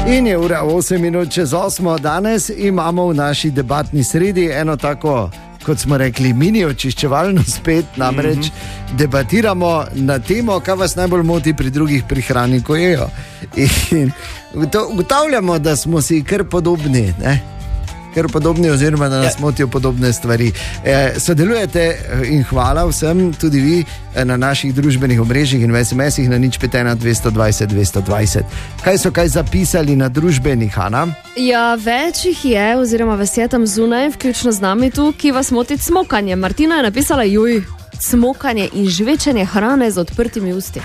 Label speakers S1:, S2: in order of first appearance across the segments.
S1: In je ura 8 minut čez 8. Danes imamo v naši debatni sredi eno tako, kot smo rekli, mini očiščevalno spet, namreč debatiramo na temo, kaj vas najbolj moti pri drugih pri hrani, ko jejo. In ugotavljamo, da smo si kar podobni, ne? Kar podobni, oziroma da nas motijo podobne stvari. Sodelujete in hvala vsem, tudi vi, na naših družbenih omrežjih in v SMS-ih na 051 220 220. Kaj so zapisali na družbenih, Ana?
S2: Ja, več jih je, oziroma vas je tam zunaj, vključno z nami tu, ki vas moti cmokanje. Martina je napisala, cmokanje in žvečenje hrane z odprtimi usti.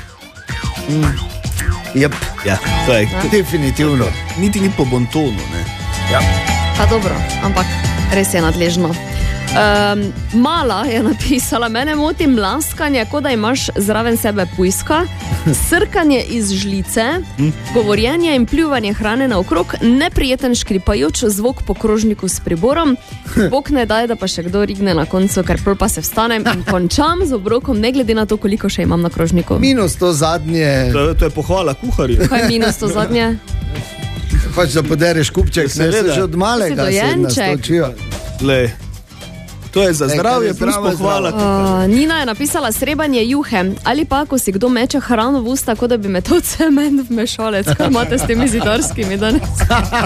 S1: Yep.
S3: Ja, to je
S1: definitivno.
S3: Niti ni po bontonu, ne?
S1: Ja.
S2: Pa dobro, ampak res je nadležno. Mala je napisala, mene moti mlaskanje, kot da imaš zraven sebe pujska, srkanje iz žlice, govorjenje in pljuvanje hrane naokrog, neprijeten škripajoč zvok po krožniku s priborom, bog ne daj, da pa še kdo rigne na koncu, ker prv pa se vstanem in končam z obrokom, ne glede na to, koliko še imam na krožniku.
S1: Minus to zadnje.
S3: To je pohvala kuharju.
S2: Kaj je minus to zadnje?
S1: Pač da podereš kupček, ne se že od malega se nastočijo.
S3: Lej. To je za zdravje, plus pohvala.
S2: Nina je napisala srebanje juhe, ali pa, ko si kdo meče hrano v usta, kot da bi metal cement v mešalec, kaj imate s temi zidarskimi danes.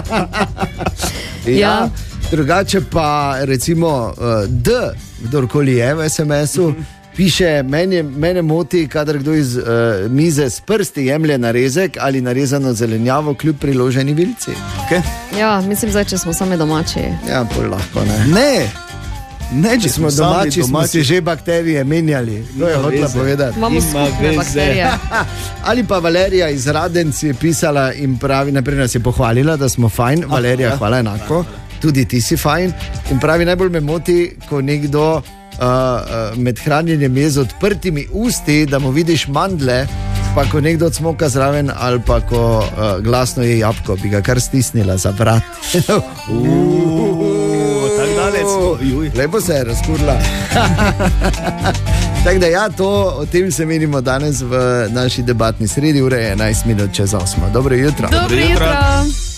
S1: Ja, drugače pa recimo kdorkoli je v SMS-u, piše, mene moti, kadar kdo iz mize s prsti jemlje narezek ali narezano zelenjavo kljub priloženi vilci.
S3: Okay.
S2: Ja, mislim zdaj, če smo sami domači.
S1: Ja, pol lahko ne. Ne, če smo domači, smo si že bakterije menjali. To je hotela povedati.
S2: Imamo skupne bakterije.
S1: Ali pa Valerija iz Radenc je pisala in pravi, naprej nas je pohvalila, da smo fajn. Valerija, hvala enako. Tudi ti si fajn. In pravi, najbolj me moti, ko nekdo med hranjenjem je z odprtimi usti, da mu vidiš mandle, pa ko nekdo cmoka zraven ali pa ko glasno je jabko, bi ga kar stisnila za vrat. Lepo se je razkurla. Tako da ja, o tem se menimo danes v naši debatni sredi, ure je 11 minut čez 8. Dobro jutro.
S2: Dobro jutro.